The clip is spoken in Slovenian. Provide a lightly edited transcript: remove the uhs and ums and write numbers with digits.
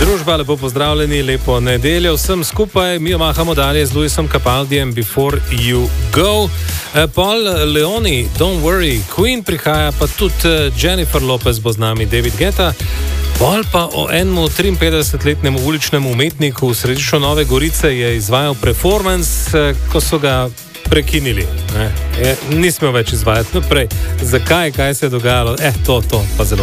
Družba, lepo pozdravljeni, lepo nedeljo vsem skupaj. Mi omahamo dalje z Luisom Capaldijem Before You Go. Paul Leoni, Don't Worry, Queen prihaja, pa tudi Jennifer Lopez bo z nami, David Guetta. Pol pa o enem 53-letnem uličnem umetniku v središču Nove Gorice je izvajal performance, ko so ga prekinili. Ni smel več izvajati naprej. Zakaj, kaj se je dogajalo? To pa zelo